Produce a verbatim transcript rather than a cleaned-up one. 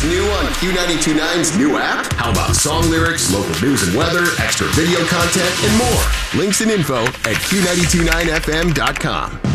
What's new on Q ninety-two point nine's new app? How about song lyrics, local news and weather, extra video content, and more? Links and info at Q nine two nine F M dot com.